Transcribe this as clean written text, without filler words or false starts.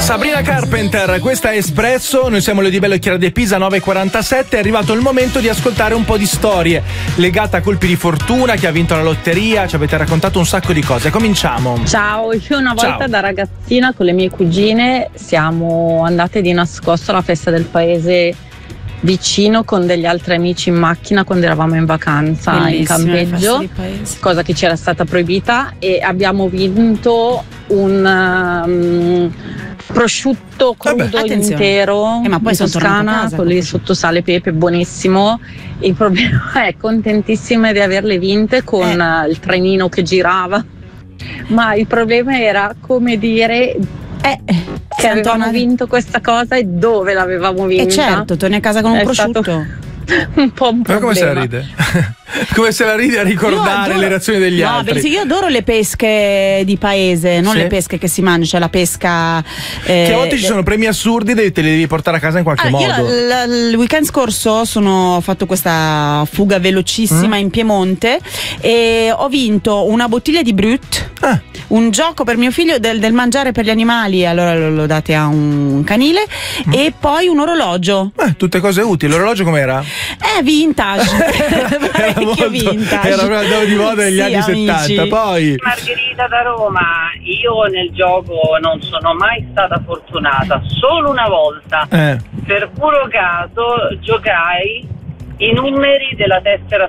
Sabrina Carpenter, questa è Espresso, noi siamo Leo Di Bello e Chiara De Pisa, 9.47, è arrivato il momento di ascoltare un po' di storie legate a colpi di fortuna, chi ha vinto la lotteria, ci avete raccontato un sacco di cose, cominciamo. Ciao, io una volta da ragazzina con le mie cugine siamo andate di nascosto alla festa del paese vicino con degli altri amici in macchina quando eravamo in vacanza. Bellissime, in campeggio, cosa che ci era stata proibita, e abbiamo vinto un prosciutto crudo intero ma poi in Toscana con le sottosale e pepe, buonissimo. Il problema è contentissime di averle vinte con il trenino che girava, ma il problema era come dire che avevamo vinto questa cosa e dove l'avevamo vinta. E certo, torni a casa con un prosciutto. Un po' un problema. Ma come se la ride? Come se la ride a ricordare le reazioni degli altri? Io adoro le pesche di paese, non le pesche che si mangia, cioè la pesca. Che a volte ci sono premi assurdi, te li devi portare a casa in qualche modo. Il weekend scorso ho fatto questa fuga velocissima in Piemonte e ho vinto una bottiglia di Brut, un gioco per mio figlio del mangiare per gli animali, allora lo date a un canile, e poi un orologio. Tutte cose utili. L'orologio com'era? Vintage. Era proprio di moda negli anni 70. Poi Margherita da Roma, io nel gioco non sono mai stata fortunata, solo una volta per puro caso giocai i numeri della tessera